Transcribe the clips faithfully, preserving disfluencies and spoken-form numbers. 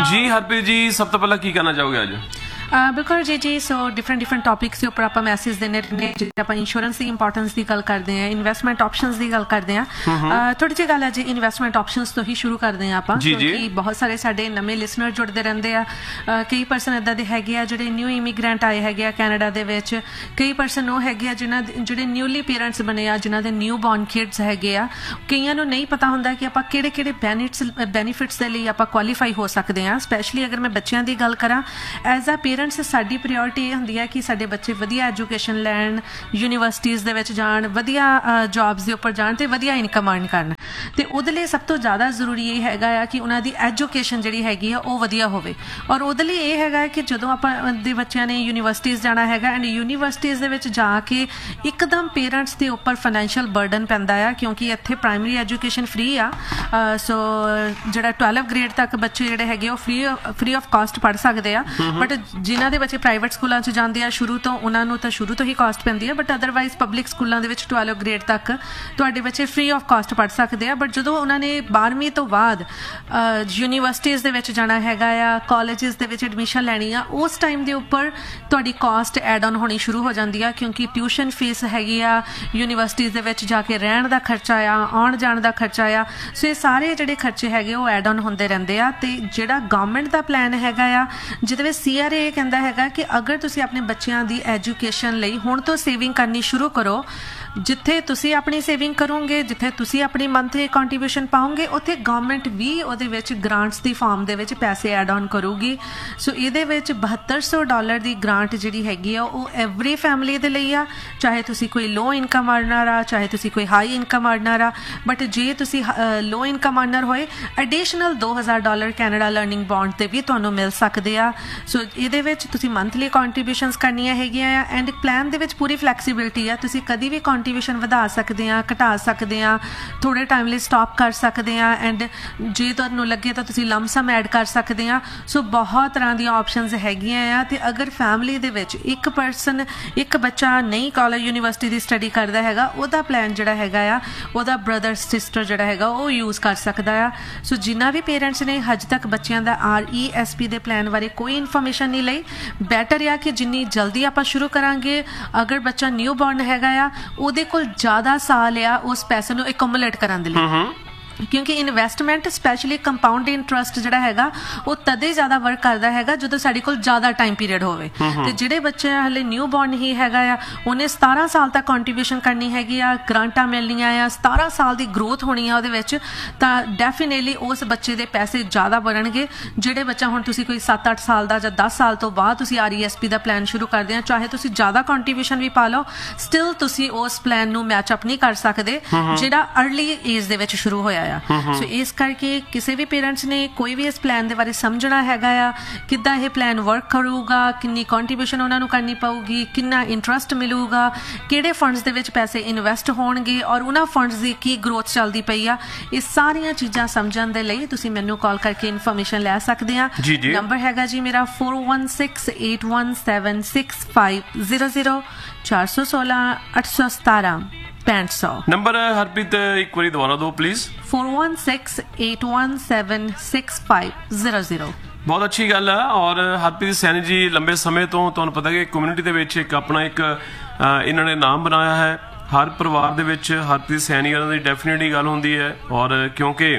ਜੀ ਹਰਪ੍ਰੀਤ ਜੀ, ਸਭ ਤੋਂ ਪਹਿਲਾਂ ਕੀ ਕਰਨਾ ਚਾਹੋਗੇ ਅੱਜ? ਬਿਲਕੁਲ ਜੀ ਜੀ ਸੋ ਡਿਫਰੈਂਟ ਡਿਫਰੈਂਟ ਟੌਪਿਕਸ ਦੇ ਉੱਪਰ ਆਪਾਂ ਮੈਸੇਜ ਦਿੰਦੇ ਰਹਿੰਦੇ, ਜਿੱਦਾਂ ਆਪਾਂ ਇੰਸ਼ੋਰੈਂਸ ਦੀ ਇੰਪੋਰਟੈਂਸ ਦੀ ਗੱਲ ਕਰਦੇ ਹਾਂ, ਇਨਵੈਸਟਮੈਂਟ ਆਪਸ਼ਨਸ ਦੀ ਗੱਲ ਕਰਦੇ ਹਾਂ। ਥੋੜੀ ਜਿਹੀ ਗੱਲ ਹੈ ਜੀ ਇਨਵੈਸਟਮੈਂਟ ਆਪਸ਼ਨਸ ਤੋਂ ਹੀ ਸ਼ੁਰੂ ਕਰਦੇ ਹਾਂ ਆਪਾਂ, ਕਿਉਂਕਿ ਬਹੁਤ ਸਾਰੇ ਸਾਡੇ ਨਵੇਂ ਲਿਸਨਰ ਜੁੜਦੇ ਰਹਿੰਦੇ ਆ। ਕਈ ਪਰਸਨ ਇੱਦਾਂ ਦੇ ਹੈਗੇ ਆ ਜਿਹੜੇ ਨਿਊ ਇਮੀਗ੍ਰੈਂਟ ਆਏ ਹੈਗੇ ਆ ਕੈਨੇਡਾ ਦੇ ਵਿੱਚ, ਕਈ ਪਰਸਨ ਉਹ ਹੈਗੇ ਆ ਜਿਨ੍ਹਾਂ ਜਿਹੜੇ ਨਿਊਲੀ ਪੇਰੈਂਟਸ ਬਣੇ ਆ, ਜਿਨ੍ਹਾਂ ਦੇ ਨਿਊ ਬੌਰਨ ਕਿਡਸ ਹੈਗੇ ਆ। ਕਈਆਂ ਨੂੰ ਨਹੀਂ ਪਤਾ ਹੁੰਦਾ ਕਿ ਆਪਾਂ ਕਿਹੜੇ ਕਿਹੜੇ ਬੈਨੀਟਸ ਬੈਨੀਫਿਟਸ ਦੇ ਲਈ ਆਪਾਂ ਕੁਆਲੀਫਾਈ ਹੋ ਸਕਦੇ ਹਾਂ। ਸਪੈਸ਼ਲੀ ਅਗਰ ਮੈਂ ਬੱਚਿਆਂ ਦੀ ਗੱਲ ਕਰਾਂ, ਐਜ਼ ਅ ਪੇਰੈਂਟਸ ਸਾਡੀ ਪ੍ਰਾਇਓਰਟੀ ਇਹ ਹੁੰਦੀ ਹੈ ਕਿ ਸਾਡੇ ਬੱਚੇ ਵਧੀਆ ਐਜੂਕੇਸ਼ਨ ਲੈਣ, ਯੂਨੀਵਰਸਿਟੀਜ਼ ਦੇ ਵਿੱਚ ਜਾਣ, ਵਧੀਆ ਜੋਬਸ ਦੇ ਉੱਪਰ ਜਾਣ ਅਤੇ ਵਧੀਆ ਇਨਕਮ ਅਰਨ ਕਰਨ। ਅਤੇ ਉਹਦੇ ਲਈ ਸਭ ਤੋਂ ਜ਼ਿਆਦਾ ਜ਼ਰੂਰੀ ਇਹ ਹੈਗਾ ਆ ਕਿ ਉਹਨਾਂ ਦੀ ਐਜੂਕੇਸ਼ਨ ਜਿਹੜੀ ਹੈਗੀ ਆ ਉਹ ਵਧੀਆ ਹੋਵੇ। ਔਰ ਉਹਦੇ ਲਈ ਇਹ ਹੈਗਾ ਕਿ ਜਦੋਂ ਆਪਾਂ ਦੇ ਬੱਚਿਆਂ ਨੇ ਯੂਨੀਵਰਸਿਟੀਜ਼ ਜਾਣਾ ਹੈਗਾ, ਐਂਡ ਯੂਨੀਵਰਸਿਟੀਜ਼ ਦੇ ਵਿੱਚ ਜਾ ਕੇ ਇੱਕਦਮ ਪੇਰੈਂਟਸ ਦੇ ਉੱਪਰ ਫਾਈਨੈਂਸ਼ੀਅਲ ਬਰਡਨ ਪੈਂਦਾ ਆ, ਕਿਉਂਕਿ ਇੱਥੇ ਪ੍ਰਾਇਮਰੀ ਐਜੂਕੇਸ਼ਨ ਫ੍ਰੀ ਆ। ਸੋ ਜਿਹੜਾ ਟਵੈਲਵ ਗ੍ਰੇਡ ਤੱਕ ਬੱਚੇ ਜਿਹੜੇ ਹੈਗੇ ਉਹ ਫ੍ਰੀ ਫ੍ਰੀ ਆਫ ਕਾਸਟ ਪੜ੍ਹ ਸਕਦੇ ਆ। ਬਟ ਜਿਨ੍ਹਾਂ ਦੇ ਬੱਚੇ ਪ੍ਰਾਈਵੇਟ ਸਕੂਲਾਂ 'ਚ ਜਾਂਦੇ ਆ ਸ਼ੁਰੂ ਤੋਂ, ਉਹਨਾਂ ਨੂੰ ਤਾਂ ਸ਼ੁਰੂ ਤੋਂ ਹੀ ਕਾਸਟ ਪੈਂਦੀ ਹੈ। ਬਟ ਅਦਰਵਾਈਜ਼ ਪਬਲਿਕ ਸਕੂਲਾਂ ਦੇ ਵਿੱਚ ਟਵੈਲਵ ਗ੍ਰੇਡ ਤੱਕ ਤੁਹਾਡੇ ਬੱਚੇ ਫ੍ਰੀ ਆਫ ਕਾਸਟ ਪੜ੍ਹ ਸਕਦੇ ਆ। ਬਟ ਜਦੋਂ ਉਹਨਾਂ ਨੇ ਬਾਰ੍ਹਵੀਂ ਤੋਂ ਬਾਅਦ ਯੂਨੀਵਰਸਿਟੀਜ਼ ਦੇ ਵਿੱਚ ਜਾਣਾ ਹੈਗਾ ਆ, ਕਾਲਜਿਸ ਦੇ ਵਿੱਚ ਐਡਮਿਸ਼ਨ ਲੈਣੀ ਆ, ਉਸ ਟਾਈਮ ਦੇ ਉੱਪਰ ਤੁਹਾਡੀ ਕਾਸਟ ਐਡ ਆਨ ਹੋਣੀ ਸ਼ੁਰੂ ਹੋ ਜਾਂਦੀ ਆ, ਕਿਉਂਕਿ ਟਿਊਸ਼ਨ ਫੀਸ ਹੈਗੀ ਆ, ਯੂਨੀਵਰਸਿਟੀਜ਼ ਦੇ ਵਿੱਚ ਜਾ ਕੇ ਰਹਿਣ ਦਾ ਖਰਚਾ ਆ, ਆਉਣ ਜਾਣ ਦਾ ਖਰਚਾ ਆ। ਸੋ ਇਹ ਸਾਰੇ ਜਿਹੜੇ ਖਰਚੇ ਹੈਗੇ ਉਹ ਐਡ ਆਨ ਹੁੰਦੇ ਰਹਿੰਦੇ ਆ। ਅਤੇ ਜਿਹੜਾ ਗੌਰਮੈਂਟ ਦਾ ਪਲਾਨ ਹੈਗਾ ਆ, ਜਿਹਦੇ ਵਿੱਚ ਸੀ ਆਰ ਏ ਕਹਿੰਦਾ ਹੈਗਾ ਕਿ ਅਗਰ ਤੁਸੀਂ ਆਪਣੇ ਬੱਚਿਆਂ ਦੀ ਐਜੂਕੇਸ਼ਨ ਲਈ ਹੁਣ ਤੋਂ ਸੇਵਿੰਗ ਕਰਨੀ ਸ਼ੁਰੂ ਕਰੋ, ਜਿੱਥੇ ਤੁਸੀਂ ਆਪਣੀ ਸੇਵਿੰਗ ਕਰੋਗੇ, ਜਿੱਥੇ ਤੁਸੀਂ ਆਪਣੀ ਮੰਥਲੀ ਕੰਟਰੀਬਿਊਸ਼ਨ ਪਾਓਗੇ, ਉੱਥੇ ਗੌਰਮੈਂਟ ਵੀ ਉਹਦੇ ਵਿੱਚ ਗ੍ਰਾਂਟਸ ਦੀ ਫਾਰਮ ਦੇ ਵਿੱਚ ਪੈਸੇ ਐਡ ਆਨ ਕਰੂਗੀ। ਸੋ ਇਹਦੇ ਵਿੱਚ ਬਹੱਤਰ ਸੌ ਡਾਲਰ ਦੀ ਗ੍ਰਾਂਟ ਜਿਹੜੀ ਹੈਗੀ ਆ ਉਹ ਐਵਰੀ ਫੈਮਿਲੀ ਦੇ ਲਈ ਆ, ਚਾਹੇ ਤੁਸੀਂ ਕੋਈ ਲੋ ਇਨਕਮ ਅਰਨਰ ਆ, ਚਾਹੇ ਤੁਸੀਂ ਕੋਈ ਹਾਈ ਇਨਕਮ ਅਰਨਰ ਆ। ਬਟ ਜੇ ਤੁਸੀਂ ਲੋ ਇਨਕਮ ਅਰਨਰ ਹੋਏ, ਐਡੀਸ਼ਨਲ ਦੋ ਹਜ਼ਾਰ ਡਾਲਰ ਕੈਨੇਡਾ ਲਰਨਿੰਗ ਬੌਂਡ 'ਤੇ ਵੀ ਤੁਹਾਨੂੰ ਮਿਲ ਸਕਦੇ ਆ। ਸੋ ਇਹਦੇ ਵਿੱਚ ਤੁਸੀਂ ਮੰਥਲੀ ਕੰਟਰੀਬਿਊਸ਼ਨਸ ਕਰਨੀਆਂ ਹੈਗੀਆਂ ਆ, ਐਂਡ ਪਲਾਨ ਦੇ ਵਿੱਚ ਪੂਰੀ ਫਲੈਕਸੀਬਿਲਿਟੀ ਆ। ਤੁਸੀਂ ਕਦੀ ਵੀ ਕੰਟਰੀਬਿਊਸ਼ਨ ਵਧਾ ਸਕਦੇ ਆ, ਘਟਾ ਸਕਦੇ ਆ, ਥੋੜ੍ਹੇ ਟਾਈਮ ਲਈ ਸਟਾਪ ਕਰ ਸਕਦੇ ਆ, ਐਂਡ ਜੇ ਤੁਹਾਨੂੰ ਲੱਗੇ ਤਾਂ ਤੁਸੀਂ ਲਮਸਮ ਐਡ ਕਰ ਸਕਦੇ ਆ। ਸੋ ਬਹੁਤ ਤਰ੍ਹਾਂ ਦੀਆਂ ਆਪਸ਼ਨਸ ਹੈਗੀਆਂ ਆ। ਅਤੇ ਅਗਰ ਫੈਮਿਲੀ ਦੇ ਵਿੱਚ ਇੱਕ ਪਰਸਨ, ਇੱਕ ਬੱਚਾ ਨਹੀਂ ਕਾਲਜ ਯੂਨੀਵਰਸਿਟੀ ਦੀ ਸਟੱਡੀ ਕਰਦਾ ਹੈਗਾ, ਉਹਦਾ ਪਲਾਨ ਜਿਹੜਾ ਹੈਗਾ ਆ, ਉਹਦਾ ਬ੍ਰਦਰ ਸਿਸਟਰ ਜਿਹੜਾ ਹੈਗਾ ਉਹ ਯੂਜ਼ ਕਰ ਸਕਦਾ ਆ। ਸੋ ਜਿੰਨਾ ਵੀ ਪੇਰੈਂਟਸ ਨੇ ਹਜੇ ਤੱਕ ਬੱਚਿਆਂ ਦਾ ਆਰ ਈ ਐਸ ਪੀ ਦੇ ਪਲਾਨ ਬਾਰੇ ਕੋਈ ਇਨਫੋਰਮੇਸ਼ਨ ਨਹੀਂ ਲਈ, ਬੈਟਰ ਆ ਕਿ ਜਿੰਨੀ ਜਲਦੀ ਆਪਾਂ ਸ਼ੁਰੂ ਕਰਾਂਗੇ। ਅਗਰ ਬੱਚਾ ਨਿਊ ਬੌਰਨ ਹੈਗਾ ਆ, ਉਹਦੇ ਕੋਲ ਜ਼ਿਆਦਾ ਸਾਲ ਆ ਉਸ ਪੈਸੇ ਨੂੰ ਐਕੂਮੂਲੇਟ ਕਰਨ ਦੇ ਲਈ, ਕਿਉਂਕਿ ਇਨਵੈਸਟਮੈਂਟ ਸਪੈਸ਼ਲੀ ਕੰਪਾਊਂਡ ਇੰਟਰਸਟ ਜਿਹੜਾ ਹੈਗਾ ਉਹ ਤਦੇ ਜ਼ਿਆਦਾ ਵਰਕ ਕਰਦਾ ਹੈਗਾ ਜਦੋਂ ਸਾਡੇ ਕੋਲ ਜ਼ਿਆਦਾ ਟਾਈਮ ਪੀਰੀਅਡ ਹੋਵੇ। ਤੇ ਜਿਹੜੇ ਬੱਚੇ ਹਲੇ ਨਿਊ ਬੌਰਨ ਹੀ ਹੈਗਾ ਆ, ਉਹਨੇ ਸਤਾਰਾਂ ਸਾਲ ਤੱਕ ਕੰਟਰੀਬਿਊਸ਼ਨ ਕਰਨੀ ਹੈਗੀ ਆ, ਗ੍ਰਾਂਟਾਂ ਮਿਲਣੀਆਂ ਆ, ਸਤਾਰਾਂ ਸਾਲ ਦੀ ਗਰੋਥ ਹੋਣੀ ਆ ਉਹਦੇ ਵਿੱਚ, ਤਾਂ ਡੈਫੀਨੇਟਲੀ ਉਸ ਬੱਚੇ ਦੇ ਪੈਸੇ ਜ਼ਿਆਦਾ ਬਣਨਗੇ। ਜਿਹੜੇ ਬੱਚਾ ਹੁਣ ਤੁਸੀਂ ਕੋਈ ਸੱਤ ਅੱਠ ਸਾਲ ਦਾ ਜਾਂ ਦਸ ਸਾਲ ਤੋਂ ਬਾਅਦ ਤੁਸੀਂ ਆਰ ਈ ਐਸ ਪੀ ਦਾ ਪਲਾਨ ਸ਼ੁਰੂ ਕਰਦੇ ਆ, ਚਾਹੇ ਤੁਸੀਂ ਜ਼ਿਆਦਾ ਕੰਟਰੀਬਿਊਸ਼ਨ ਵੀ ਪਾ ਲਓ, ਸਟਿਲ ਤੁਸੀਂ ਉਸ ਪਲਾਨ ਨੂੰ ਮੈਚ ਅਪ ਨਹੀਂ ਕਰ ਸਕਦੇ ਜਿਹੜਾ ਅਰਲੀ ਏਜ ਦੇ ਵਿੱਚ ਸ਼ੁਰੂ ਹੋਇਆ। ਸੋ ਇਸ ਕਰਕੇ ਕਿਸੇ ਵੀ ਪੇਰੈਂਟਸ ਨੇ ਕੋਈ ਵੀ ਇਸ ਪਲਾਨ ਦੇ ਬਾਰੇ ਸਮਝਣਾ ਹੈਗਾ ਆ, ਕਿੱਦਾਂ ਇਹ ਪਲਾਨ ਵਰਕ ਕਰੂਗਾ, ਕਿੰਨੀ ਕੰਟਰੀਬਿਊਸ਼ਨ ਉਹਨਾਂ ਨੂੰ ਕਰਨੀ ਪਊਗੀ, ਕਿੰਨਾ ਇੰਟਰਸਟ ਮਿਲੂਗਾ, ਕਿਹੜੇ ਫੰਡਸ ਦੇ ਵਿੱਚ ਪੈਸੇ ਇਨਵੈਸਟ ਹੋਣਗੇ, ਔਰ ਉਹਨਾਂ ਫੰਡਸ ਦੀ ਕੀ ਗਰੋਥ ਚੱਲਦੀ ਪਈ ਆ। ਇਹ ਸਾਰੀਆਂ ਚੀਜ਼ਾਂ ਸਮਝਣ ਦੇ ਲਈ ਤੁਸੀਂ ਮੈਨੂੰ ਕਾਲ ਕਰਕੇ ਇਨਫੋਰਮੇਸ਼ਨ ਲੈ ਸਕਦੇ ਆ। ਨੰਬਰ ਹੈਗਾ ਜੀ ਮੇਰਾ four one six eight one seven six five zero zero, ਚਾਰ ਸੌ ਸੋਲਾਂ ਅੱਠ ਸੌ ਸਤਾਰਾਂ ਪੈਂਹਠ ਸੌ। ਨੰਬਰ ਹਰਪ੍ਰੀਤ ਇੱਕ ਵਾਰੀ ਦੁਬਾਰਾ ਦਿਓ please. Four one six eight one seven six five zero zero. ਬਹੁਤ ਅੱਛੀ ਗੱਲ ਹੈ। ਔਰ ਹਰਪ੍ਰੀਤ ਸੈਣੀ ਜੀ ਲੰਬੇ ਸਮੇਂ ਤੋਂ ਤੁਹਾਨੂੰ ਪਤਾ ਕਿ ਕਮਿਊਨਿਟੀ ਦੇ ਵਿੱਚ ਇੱਕ ਆਪਣਾ ਇੱਕ ਇਹਨਾਂ ਨੇ ਨਾਮ ਬਣਾਇਆ ਹੈ। ਹਰ ਪਰਿਵਾਰ ਦੇ ਵਿੱਚ ਹਰਪ੍ਰੀਤ ਸੈਣੀ ਉਹਨਾਂ ਦੀ ਡੈਫੀਨੇਟਲੀ ਗੱਲ ਹੁੰਦੀ ਹੈ, ਔਰ ਕਿਉਂਕਿ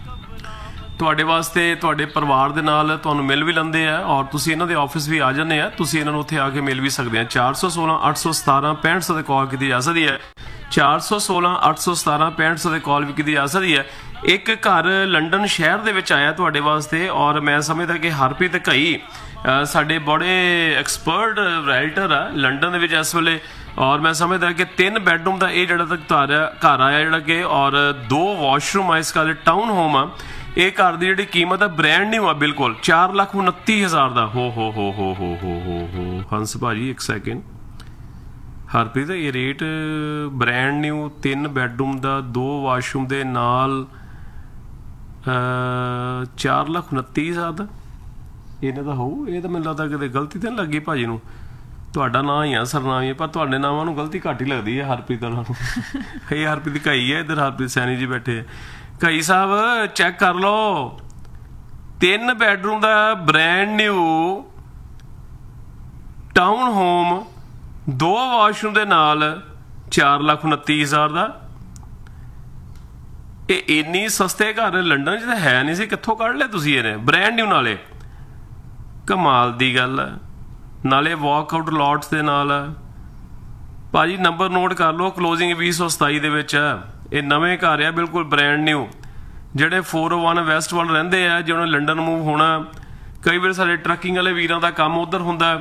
ਤੁਹਾਡੇ ਵਾਸਤੇ ਤੁਹਾਡੇ ਪਰਿਵਾਰ ਦੇ ਨਾਲ ਤੁਹਾਨੂੰ ਮਿਲ ਵੀ ਲੈਂਦੇ ਆ, ਔਰ ਤੁਸੀਂ ਇਹਨਾਂ ਦੇ ਆਫਿਸ ਵੀ ਆ ਜਾਂਦੇ ਆ, ਤੁਸੀਂ ਇਹਨਾਂ ਨੂੰ ਉੱਥੇ ਆ ਕੇ ਮਿਲ ਵੀ ਸਕਦੇ ਆ। ਚਾਰ ਸੌ ਸੋਲਾਂ ਅੱਠ ਸੌ ਸਤਾਰਾਂ ਪੈਂਹਠ ਸੌ 'ਤੇ ਕਾਲ ਕੀਤੀ ਜਾ ਸਕਦੀ ਹੈ। ਚਾਰ ਸੌ ਸੋਲਾਂ ਅੱਠ ਸੌ ਸਤਾਰਾਂ ਪੈਂਹਠ ਸੌ 'ਤੇ ਕਾਲ ਵੀ ਕੀਤੀ ਜਾ ਸਕਦੀ ਹੈ। ਇੱਕ ਘਰ ਲੰਡਨ ਸ਼ਹਿਰ ਦੇ ਵਿੱਚ ਆਇਆ ਤੁਹਾਡੇ ਵਾਸਤੇ, ਔਰ ਮੈਂ ਸਮਝਦਾ ਕਿ ਹਰਪ੍ਰੀਤ ਘਈ ਸਾਡੇ ਬੜੇ ਐਕਸਪਰਟ ਰਾਈਟਰ ਆ ਲੰਡਨ ਦੇ ਵਿੱਚ ਇਸ ਵੇਲੇ, ਔਰ ਮੈਂ ਸਮਝਦਾ ਕਿ ਤਿੰਨ ਬੈਡਰੂਮ ਦਾ ਇਹ ਜਿਹੜਾ ਤੱਕ ਘਰ ਆਇਆ ਜਿਹੜਾ ਕਿ, ਔਰ ਦੋ ਵਾਸ਼ਰੂਮ ਆ, ਇਸ ਘਰ ਦੇ ਟਾਊਨ ਹੋਮ ਆ। ਇਹ ਘਰ ਦੀ ਜਿਹੜੀ ਕੀਮਤ ਆ ਬ੍ਰੈਂਡ ਨਿਊ ਆ ਬਿਲਕੁਲ, ਚਾਰ ਲੱਖ ਉਨੱਤੀ ਹਜ਼ਾਰ ਦਾ। ਹੋ ਹੋ ਹੋ ਹੋ ਹੋ ਹੋ ਹੋ ਹੋ ਹੰਸ ਭਾਜੀ ਇੱਕ ਸੈਕਿੰਡ, ਹਰਪ੍ਰੀਤ ਇਹ ਰੇਟ ਬ੍ਰੈਂਡ ਨਿਊ ਤਿੰਨ ਬੈਡਰੂਮ ਦਾ ਦੋ ਵਾਸ਼ਰੂਮ ਦੇ ਨਾਲ ਚਾਰ ਲੱਖ ਉਨੱਤੀ ਹਜ਼ਾਰ ਦਾ ਇਹਨਾਂ ਦਾ ਹੋਊ। ਇਹ ਤਾਂ ਮੈਨੂੰ ਲੱਗਦਾ ਕਿਤੇ ਗਲਤੀ ਤਾਂ ਨਹੀਂ ਲੱਗੀ ਭਾਜੀ ਨੂੰ, ਤੁਹਾਡਾ ਨਾਂ ਹੀ ਆ ਸਰਨਾਮ ਹੀ, ਪਰ ਤੁਹਾਡੇ ਨਾਮਾਂ ਨੂੰ ਗਲਤੀ ਘੱਟ ਹੀ ਲੱਗਦੀ ਹੈ ਹਰਪ੍ਰੀਤ ਵਾਲਾ ਨੂੰ। ਇਹ ਹਰਪ੍ਰੀਤ ਘਈ ਹੈ, ਇੱਧਰ ਹਰਪ੍ਰੀਤ ਸੈਣੀ ਜੀ ਬੈਠੇ। ਘਈ ਸਾਹਿਬ ਚੈੱਕ ਕਰ ਲਓ, ਤਿੰਨ ਬੈਡਰੂਮ ਦਾ ਬ੍ਰੈਂਡ ਨਿਊ ਟਾਊਨ ਹੋਮ ਦੋ ਵਾਸ਼ਰੂਮ ਦੇ ਨਾਲ ਚਾਰ ਲੱਖ ਉਨੱਤੀ ਹਜ਼ਾਰ ਦਾ। ਇਹ ਇੰਨੀ ਸਸਤੇ ਘਰ ਲੰਡਨ 'ਚ ਤਾਂ ਹੈ ਨਹੀਂ ਸੀ, ਕਿੱਥੋਂ ਕੱਢ ਲਿਆ ਤੁਸੀਂ ਇਹਨੇ? ਬ੍ਰੈਂਡ ਨਿਊ, ਨਾਲੇ ਕਮਾਲ ਦੀ ਗੱਲ ਹੈ, ਨਾਲੇ ਵਾਕਆਊਟ ਲੋਟਸ ਦੇ ਨਾਲ। ਭਾਜੀ ਨੰਬਰ ਨੋਟ ਕਰ ਲਓ, ਕਲੋਜ਼ਿੰਗ ਵੀਹ ਸੌ ਸਤਾਈ ਦੇ ਵਿੱਚ ਹੈ। ਇਹ ਨਵੇਂ ਘਰ ਆ, ਬਿਲਕੁਲ ਬ੍ਰੈਂਡ ਨਿਊ। ਜਿਹੜੇ ਫੋਰ ਓ ਵਨ ਵੈਸਟ ਵੱਲ ਰਹਿੰਦੇ ਆ, ਜੇ ਉਹਨੇ ਲੰਡਨ ਮੂਵ ਹੋਣਾ, ਕਈ ਵਾਰ ਸਾਡੇ ਟਰੱਕਿੰਗ ਵਾਲੇ ਵੀਰਾਂ ਦਾ ਕੰਮ ਉੱਧਰ ਹੁੰਦਾ,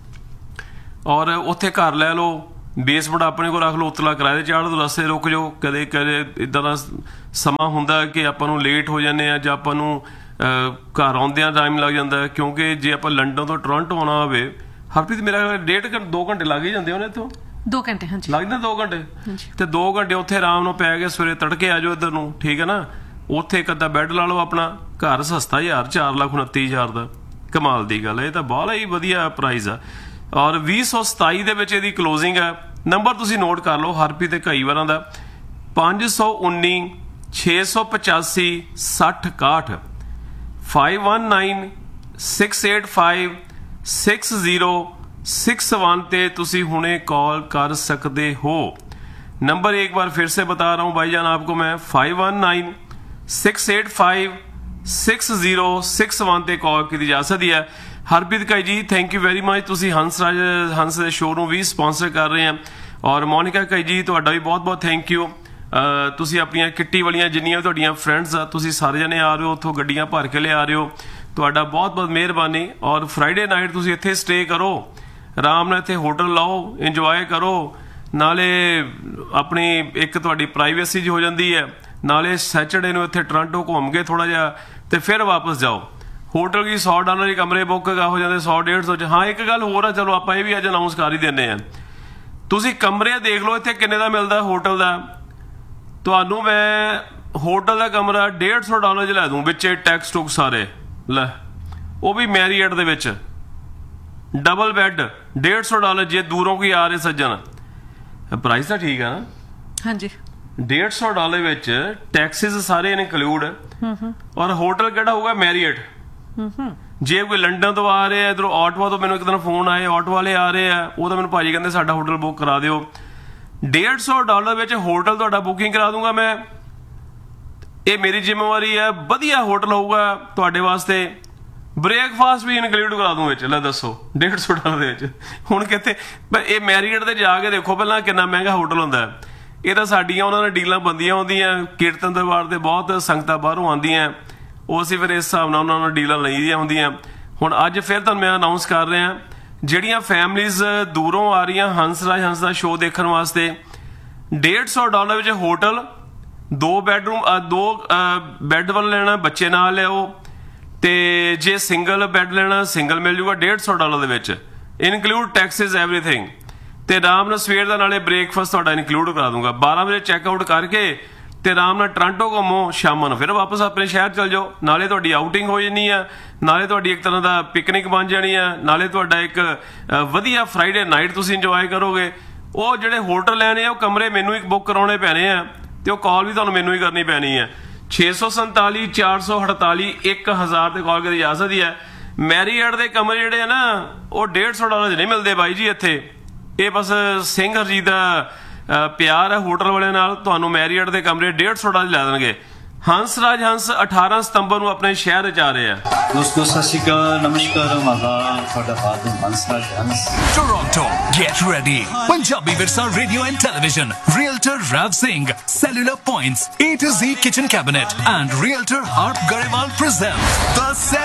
ਔਰ ਉੱਥੇ ਘਰ ਲੈ ਲਓ, ਬੇਸਮੈਂਟ ਆਪਣੇ ਕੋਲ ਰੱਖ ਲਓ, ਉਤਲਾ ਕਿਰਾਏ 'ਤੇ ਚਾੜ ਦਿਓ, ਰਸਤੇ ਰੁਕ ਜਾਓ। ਕਦੇ ਕਦੇ ਇੱਦਾਂ ਦਾ ਸਮਾਂ ਹੁੰਦਾ ਕਿ ਆਪਾਂ ਨੂੰ ਲੇਟ ਹੋ ਜਾਂਦੇ ਆ, ਜਾਂ ਆਪਾਂ ਨੂੰ ਘਰ ਆਉਂਦਿਆਂ ਟਾਈਮ ਲੱਗ ਜਾਂਦਾ, ਕਿਉਂਕਿ ਜੇ ਆਪਾਂ ਲੰਡਨ ਤੋਂ ਟੋਰਾਂਟੋ ਆਉਣਾ ਹੋਵੇ, ਹਰਪ੍ਰੀਤ ਮੇਰਾ ਡੇਢ ਘੰਟੇ ਦੋ ਘੰਟੇ ਲੱਗ ਹੀ ਜਾਂਦੇ ਉਹਨੇ ਇੱਥੋਂ। ਦੋ ਘੰਟੇ ਹਾਂਜੀ ਲੱਗ ਜਾਂਦੇ, ਦੋ ਘੰਟੇ ਤੇ ਦੋ ਘੰਟੇ ਉੱਥੇ ਆਰਾਮ ਨਾਲ ਪੈ ਕੇ ਸਵੇਰੇ ਤੜਕੇ ਆ ਜਾਓ ਇੱਧਰ ਨੂੰ, ਠੀਕ ਹੈ ਨਾ। ਉੱਥੇ ਇੱਕ ਅੱਧਾ ਬੈੱਡ ਲਾ ਲਓ ਆਪਣਾ, ਘਰ ਸਸਤਾ ਯਾਰ, ਚਾਰ ਲੱਖ ਉਨੱਤੀ ਹਜ਼ਾਰ ਦਾ। ਕਮਾਲ ਦੀ ਗੱਲ ਹੈ, ਇਹ ਤਾਂ ਬਹੁਤ ਹੀ ਵਧੀਆ ਪ੍ਰਾਈਸ ਆ। ਔਰ ਵੀਹ ਸੌ ਸਤਾਈ ਦੇ ਵਿੱਚ ਇਹਦੀ ਕਲੋਜ਼ਿੰਗ ਹੈ। ਨੰਬਰ ਤੁਸੀਂ ਨੋਟ ਕਰ ਲਓ, ਹਰਪ੍ਰੀਤ ਤੇ ਕਈ ਵਾਰਾਂ ਦਾ ਪੰਜ ਸੌ ਉੱਨੀ ਛੇ ਸੌ ਪਚਾਸੀ ਸੱਠ ਇਕਾਹਠ five one nine six eight five six zero six one पे तुसी हुणे कॉल कर सकते हो। नंबर एक बार फिर से बता रहा हूँ भाईजान आपको मैं, five one nine six eight five six zero six one पे कॉल की जा सकती है। हरप्रीत काई जी थैंक यू वेरी मच, तुसी हंसराज हंस दे शो नूं भी स्पॉन्सर कर रहे हैं। और मोनिका काई जी तुहाडा भी बहुत बहुत थैंक यू। तुसी अपनियां किट्टी वालियां जिन्नियां तुहाडियां फ्रेंड्स आ, तुसी सारे जने आ रहे हो, उत्थों गड्डियां भर के ले आ रहे हो, तुहाडा बहुत बहुत मेहरबानी। और फ्राइडे नाइट तुसी इत्थे स्टे करो, आराम ਨਾਲ ਇੱਥੇ ਹੋਟਲ ਲਾਓ, ਇੰਜੋਏ ਕਰੋ, ਨਾਲੇ ਆਪਣੀ ਇੱਕ ਤੁਹਾਡੀ ਪ੍ਰਾਈਵੇਸੀ ਜੀ ਹੋ ਜਾਂਦੀ ਹੈ, ਨਾਲੇ ਸੈਚਰਡੇ ਨੂੰ ਇੱਥੇ ਟੋਰਾਂਟੋ ਘੁੰਮ ਕੇ ਥੋੜਾ ਜਿਹਾ ਤੇ ਫਿਰ ਵਾਪਸ ਜਾਓ। ਹੋਟਲ ਕੀ ਸੌ ਡਾਲਰ ਦੇ ਕਮਰੇ ਬੁੱਕ ਹੋ ਜਾਂਦੇ, ਸੌ ਡੇਢ ਸੌ 'ਚ। ਹਾਂ ਇੱਕ ਗੱਲ ਹੋਰ ਆ, ਚਲੋ ਆਪਾਂ ਇਹ ਵੀ ਅੱਜ ਅਨਾਊਂਸ ਕਰ ਹੀ ਦਿੰਦੇ ਆ, ਤੁਸੀਂ ਕਮਰੇ ਦੇਖ ਲਓ ਇੱਥੇ ਕਿੰਨੇ ਦਾ ਮਿਲਦਾ ਹੋਟਲ ਦਾ। ਤੁਹਾਨੂੰ ਮੈਂ ਹੋਟਲ ਦਾ ਕਮਰਾ ਡੇਢ ਸੌ ਡਾਲਰ 'ਚ ਲੈ ਦੂੰ, ਵਿੱਚ ਟੈਕਸ ਟੁਕਸ ਸਾਰੇ ਲੈ, ਉਹ ਵੀ ਮੈਰੀਅਟ ਦੇ ਵਿੱਚ ਡਬਲ ਬੈੱਡ डेढ़ सौ डॉलर। जे दूरों कोई आ रहे सज्जन, प्राइस तो ठीक है ना? हाँ जी, डेढ़ सौ डॉलर विच टैक्सेस सारे इनकलूड, और होटल केड़ा होगा? मैरियट। जे कोई लंडन तो आ रहे हैं, इधरों ऑटवा तो मैंने एक दिन फोन आए, ऑटो वाले आ रहे हैं, वो तो मैंने भाजी कहते साडा होटल बुक करा दिओ। डेढ़ सौ डॉलर विच होटल तुहाडा बुकिंग करा दूंगा मैं, ये मेरी जिम्मेवारी है। वधिया होटल होगा तुहाडे वास्ते, ब्रेकफास्ट भी इनकलूड करा दूं विच। ले दसो डेढ़ सौ डॉलर दे विच हुण कित्थे? ये मैरियट ते जाके देखो पहला किन्ना महंगा होटल हुंदा है। ये तां साडीआं उन्हां नाल डीलां बंदियां हुंदियां, कीर्तन दरबार ते बहुत संगतां बाहरों आंदियां, ਉਹ ਅਸੀਂ ਫਿਰ ਇਸ ਹਿਸਾਬ ਨਾਲ ਉਹਨਾਂ ਨੂੰ ਡੀਲਾਂ ਲਈਆਂ ਹੁੰਦੀਆਂ। ਹੁਣ ਅੱਜ ਫਿਰ ਤੁਹਾਨੂੰ ਮੈਂ ਅਨਾਉਂਸ ਕਰ ਰਿਹਾ, ਜਿਹੜੀਆਂ ਫੈਮਲੀਜ਼ ਦੂਰੋਂ ਆ ਰਹੀਆਂ ਹੰਸਰਾਜ ਹੰਸ ਦਾ ਸ਼ੋਅ ਦੇਖਣ ਵਾਸਤੇ, डेढ़ सौ डॉलर ਵਿੱਚ ਹੋਟਲ, ਦੋ ਬੈਡਰੂਮ, ਦੋ ਬੈੱਡ ਵਾਲਾ ਲੈਣਾ, ਬੱਚੇ ਨਾਲ ਲਿਆਓ, ਤੇ ਜੇ ਸਿੰਗਲ ਬੈੱਡ ਲੈਣਾ ਸਿੰਗਲ ਮਿਲ ਜੂਗਾ डेढ़ सौ ਡਾਲਰ ਦੇ ਵਿੱਚ, ਇਨਕਲੂਡ ਟੈਕਸਿਸ ਐਵਰੀਥਿੰਗ। ਤੇ ਆਰਾਮ ਨਾਲ ਸਵੇਰ ਦਾ ਨਾਲੇ ਬ੍ਰੇਕਫਾਸਟ ਤੁਹਾਡਾ ਇਨਕਲੂਡ ਕਰਾ ਦੂੰਗਾ। ਬਾਰਾਂ ਵਜੇ ਚੈੱਕਆਊਟ ਕਰਕੇ ਤੇ ਆਰਾਮ ਨਾਲ ਟੋਰਾਂਟੋ ਘੁੰਮੋ, ਸ਼ਾਮਾਂ ਨੂੰ ਫਿਰ ਵਾਪਸ ਆਪਣੇ ਸ਼ਹਿਰ ਚਲ ਜਾਓ। ਨਾਲੇ ਤੁਹਾਡੀ ਆਊਟਿੰਗ ਹੋ ਜਾਣੀ ਆ, ਨਾਲੇ ਤੁਹਾਡੀ ਇੱਕ ਤਰ੍ਹਾਂ ਦਾ ਪਿਕਨਿਕ ਬਣ ਜਾਣੀ ਆ, ਨਾਲੇ ਤੁਹਾਡਾ ਇੱਕ ਵਧੀਆ ਫਰਾਈਡੇ ਨਾਈਟ ਤੁਸੀਂ ਇੰਜੋਏ ਕਰੋਗੇ। ਉਹ ਜਿਹੜੇ ਹੋਟਲ ਲੈਣੇ ਆ ਉਹ ਕਮਰੇ ਮੈਨੂੰ ਹੀ ਬੁੱਕ ਕਰਾਉਣੇ ਪੈਣੇ ਆ, ਤੇ ਉਹ ਕਾਲ ਵੀ ਤੁਹਾਨੂੰ ਮੈਨੂੰ ਹੀ ਕਰਨੀ ਪੈਣੀ ਹੈ। ਛੇ ਸੌ ਸੰਤਾਲੀ ਚਾਰ ਸੌ ਅਠਤਾਲੀ ਇੱਕ ਹਜ਼ਾਰ ਤੇ ਕਾਲ ਕਰੀ ਜਾ ਸਕਦੀ ਹੈ। ਮੈਰੀਅਟ ਦੇ ਕਮਰੇ ਜਿਹੜੇ ਆ ਨਾ ਉਹ डेढ़ सौ ਡਾਲਰ 'ਚ ਨਹੀਂ ਮਿਲਦੇ ਬਾਈ ਜੀ ਇੱਥੇ। ਇਹ ਬਸ ਸਿੰਘ ਹਰਜੀਤ ਦਾ ਪਿਆਰ ਹੈ ਹੋਟਲ ਵਾਲਿਆਂ ਨਾਲ, ਤੁਹਾਨੂੰ ਮੈਰੀਅਟ ਦੇ ਕਮਰੇ डेढ़ सौ ਡਾਲਰ ਲੈ ਦੇਣਗੇ। ਹੰਸਰਾਜ ਹੰਸ ਅਠਾਰਾਂ ਸਤੰਬਰ ਨੂੰ ਆਪਣੇ ਸ਼ਹਿਰ 'ਚ ਆ ਰਹੇ ਆ। ਦੋਸਤੋ ਸਤਿ ਸ਼੍ਰੀ ਅਕਾਲ, ਨਮਸਕਾਰ, ਆਦਾਬ, ਤੁਹਾਡਾ Badal Hansraj Hans. Toronto, get ready. Punjabi Virsa Radio and Television, Realtor Rav Singh, Cellular Points, A to Z Kitchen Cabinet, and Realtor Harp Garewal present The